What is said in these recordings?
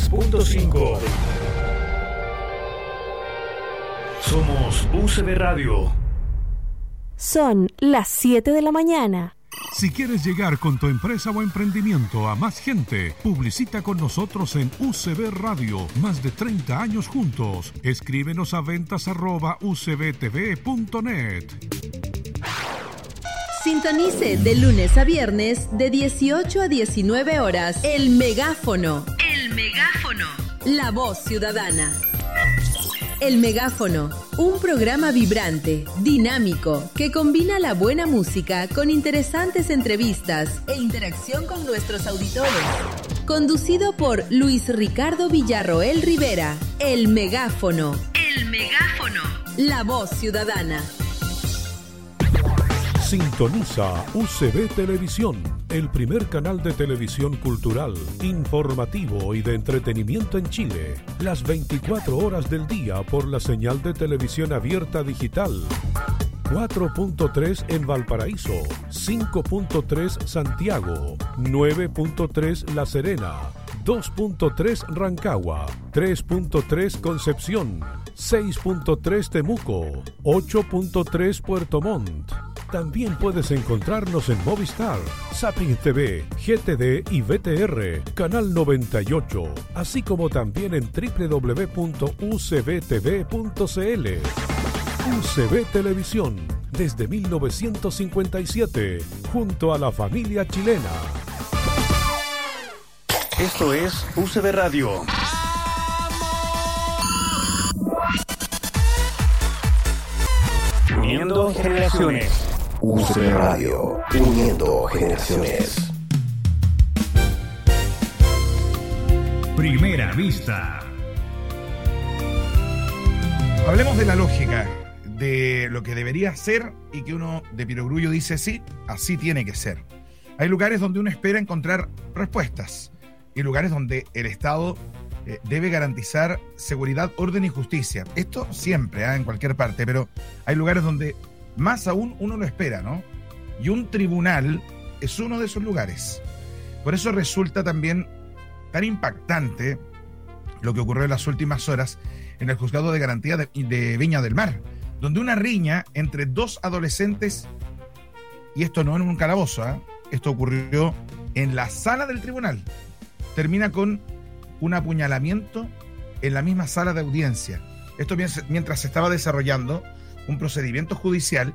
93.5. Somos UCB Radio. Son las 7 de la mañana. Si quieres llegar con tu empresa o emprendimiento a más gente, publicita con nosotros en UCB Radio. Más de 30 años juntos. Escríbenos a ventas@ucbtv.net. Sintonice de lunes a viernes de 18 a 19 horas. El Megáfono. El Megáfono. La voz ciudadana. El Megáfono, un programa vibrante, dinámico, que combina la buena música con interesantes entrevistas e interacción con nuestros auditores. Conducido por Luis Ricardo Villarroel Rivera. El Megáfono. El Megáfono. La voz ciudadana. Sintoniza UCB Televisión, el primer canal de televisión cultural, informativo y de entretenimiento en Chile. Las 24 horas del día por la señal de televisión abierta digital. 4.3 en Valparaíso, 5.3 Santiago, 9.3 La Serena, 2.3 Rancagua, 3.3 Concepción, 6.3 Temuco, 8.3 Puerto Montt. También puedes encontrarnos en Movistar, Zapping TV, GTD y VTR, Canal 98, así como también en www.ucbtv.cl. UCB Televisión, desde 1957, junto a la familia chilena. Esto es UCB Radio. Uniendo generaciones. UCB Radio, uniendo generaciones. Primera vista. Hablemos de la lógica, de lo que debería ser y que uno de pirogrullo dice sí, así tiene que ser. Hay lugares donde uno espera encontrar respuestas y lugares donde el Estado debe garantizar seguridad, orden y justicia. Esto siempre, en cualquier parte, pero hay lugares donde más aún uno lo espera, ¿no? Y un tribunal es uno de esos lugares. Por eso resulta también tan impactante lo que ocurrió en las últimas horas en el juzgado de garantía de Viña del Mar, donde una riña entre dos adolescentes, y esto no en un calabozo, esto ocurrió en la sala del tribunal, termina con un apuñalamiento en la misma sala de audiencia. Esto mientras se estaba desarrollando un procedimiento judicial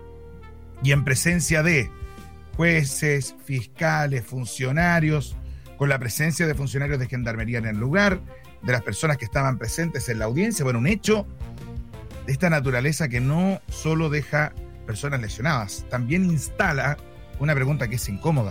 y en presencia de jueces, fiscales, funcionarios, con la presencia de funcionarios de gendarmería en el lugar, de las personas que estaban presentes en la audiencia. Bueno, un hecho de esta naturaleza que no solo deja personas lesionadas, también instala una pregunta que es incómoda.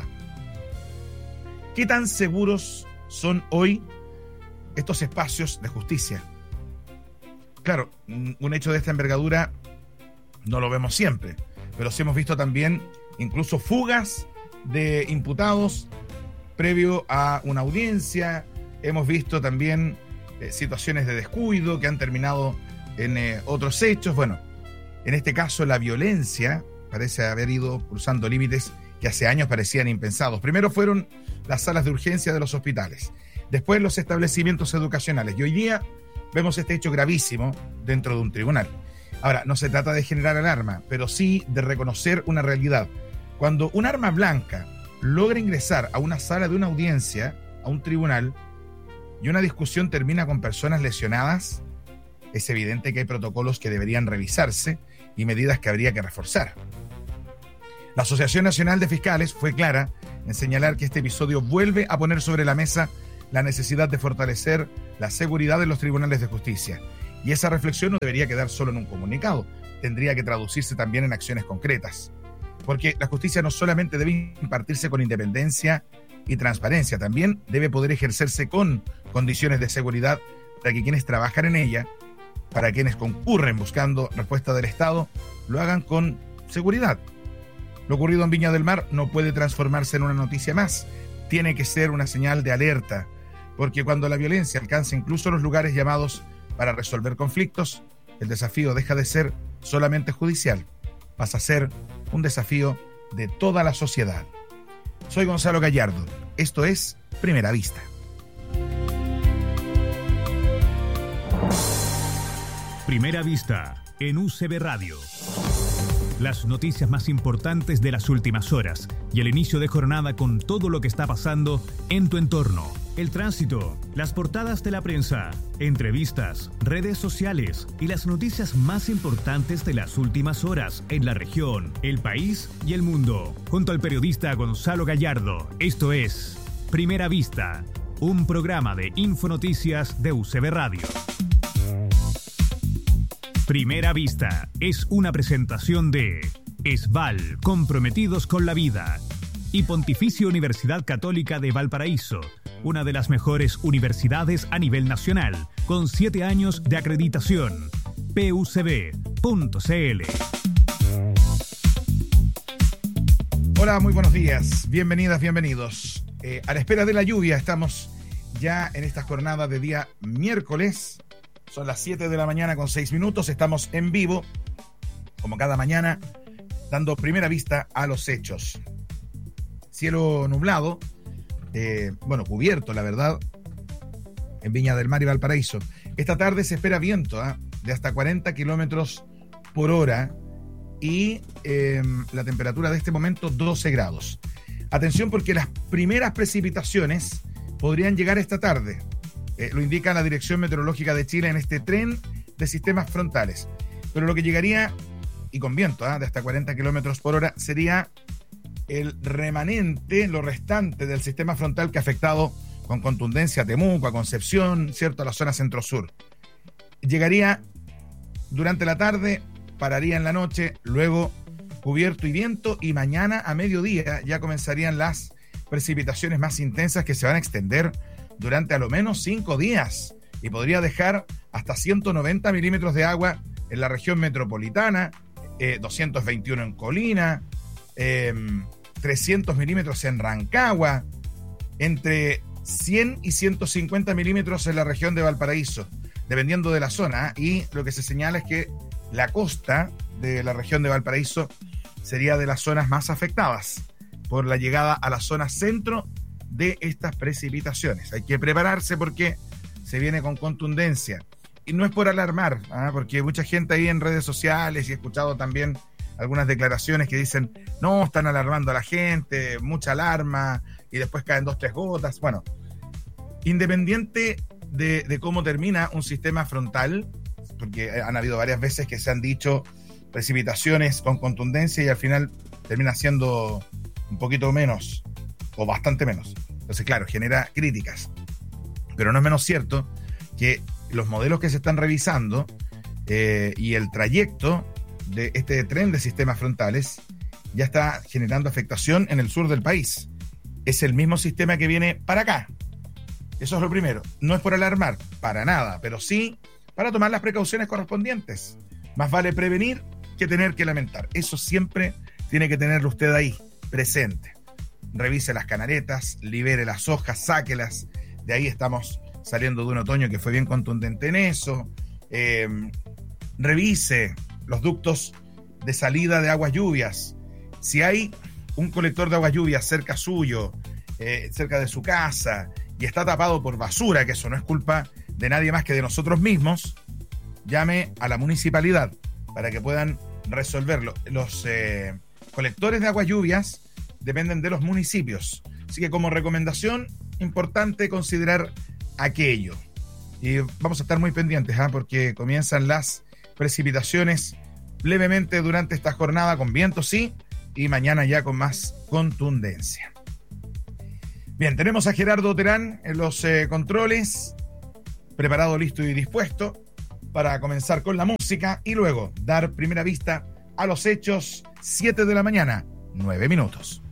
¿Qué tan seguros son hoy estos espacios de justicia? Claro, un hecho de esta envergadura no lo vemos siempre, pero sí hemos visto también incluso fugas de imputados previo a una audiencia. Hemos visto también situaciones de descuido que han terminado en otros hechos. Bueno, en este caso la violencia parece haber ido cruzando límites que hace años parecían impensados. Primero fueron las salas de urgencia de los hospitales, después los establecimientos educacionales, y hoy día vemos este hecho gravísimo dentro de un tribunal. Ahora, no se trata de generar alarma, pero sí de reconocer una realidad. Cuando un arma blanca logra ingresar a una sala de una audiencia, a un tribunal, y una discusión termina con personas lesionadas, es evidente que hay protocolos que deberían revisarse y medidas que habría que reforzar. La Asociación Nacional de Fiscales fue clara en señalar que este episodio vuelve a poner sobre la mesa la necesidad de fortalecer la seguridad de los tribunales de justicia. Y esa reflexión no debería quedar solo en un comunicado, tendría que traducirse también en acciones concretas. Porque la justicia no solamente debe impartirse con independencia y transparencia, también debe poder ejercerse con condiciones de seguridad para que quienes trabajan en ella, para quienes concurren buscando respuesta del Estado, lo hagan con seguridad. Lo ocurrido en Viña del Mar no puede transformarse en una noticia más, tiene que ser una señal de alerta, porque cuando la violencia alcanza incluso los lugares llamados para resolver conflictos, el desafío deja de ser solamente judicial, pasa a ser un desafío de toda la sociedad. Soy Gonzalo Gallardo, esto es Primera Vista. Primera Vista en UCB Radio. Las noticias más importantes de las últimas horas y el inicio de jornada con todo lo que está pasando en tu entorno. El tránsito, las portadas de la prensa, entrevistas, redes sociales y las noticias más importantes de las últimas horas en la región, el país y el mundo. Junto al periodista Gonzalo Gallardo, esto es Primera Vista, un programa de Infonoticias de UCB Radio. Primera Vista es una presentación de ESVAL, comprometidos con la vida, y Pontificia Universidad Católica de Valparaíso, una de las mejores universidades a nivel nacional, con 7 años de acreditación. pucb.cl. Hola, muy buenos días. Bienvenidas, bienvenidos. A la espera de la lluvia, estamos ya en esta jornada de día miércoles. Son las 7 de la mañana con 6 minutos. Estamos en vivo, como cada mañana, dando primera vista a los hechos. Cielo nublado, cubierto, la verdad, en Viña del Mar y Valparaíso. Esta tarde se espera viento de hasta 40 kilómetros por hora y la temperatura de este momento 12 grados. Atención, porque las primeras precipitaciones podrían llegar esta tarde. Lo indica la Dirección Meteorológica de Chile en este tren de sistemas frontales. Pero lo que llegaría, y con viento de hasta 40 kilómetros por hora, sería el remanente, lo restante del sistema frontal que ha afectado con contundencia a Temuco, a Concepción, ¿cierto?, a la zona centro-sur. Llegaría durante la tarde, pararía en la noche, luego cubierto y viento, y mañana a mediodía ya comenzarían las precipitaciones más intensas que se van a extender durante a lo menos 5 días y podría dejar hasta 190 milímetros de agua en la región metropolitana, 221 en Colina, 300 milímetros en Rancagua, entre 100 y 150 milímetros en la región de Valparaíso, dependiendo de la zona. Y lo que se señala es que la costa de la región de Valparaíso sería de las zonas más afectadas por la llegada a la zona centro de estas precipitaciones. Hay que prepararse porque se viene con contundencia. Y no es por alarmar, porque mucha gente ahí en redes sociales, y he escuchado también algunas declaraciones que dicen, no, están alarmando a la gente, mucha alarma, y después caen 2-3 gotas. Bueno, independiente de cómo termina un sistema frontal, porque han habido varias veces que se han dicho precipitaciones con contundencia y al final termina siendo un poquito menos, o bastante menos. Entonces, claro, genera críticas. Pero no es menos cierto que los modelos que se están revisando y el trayecto de este tren de sistemas frontales ya está generando afectación en el sur del país. Es el mismo sistema que viene para acá. Eso es lo primero. No es por alarmar, para nada, pero sí para tomar las precauciones correspondientes. Más vale prevenir que tener que lamentar. Eso siempre tiene que tenerlo usted ahí, presente. Revise las canaretas, libere las hojas, sáquelas. De ahí estamos saliendo de un otoño que fue bien contundente en eso. Revise los ductos de salida de aguas lluvias. Si hay un colector de aguas lluvias cerca suyo, cerca de su casa, y está tapado por basura, que eso no es culpa de nadie más que de nosotros mismos, llame a la municipalidad para que puedan resolverlo. Los colectores de aguas lluvias dependen de los municipios. Así que como recomendación, importante considerar aquello. Y vamos a estar muy pendientes, porque comienzan las precipitaciones levemente durante esta jornada, con viento sí, y mañana ya con más contundencia. Bien, tenemos a Gerardo Terán en los controles, preparado, listo y dispuesto para comenzar con la música y luego dar primera vista a los hechos. 7 de la mañana, 9 minutos.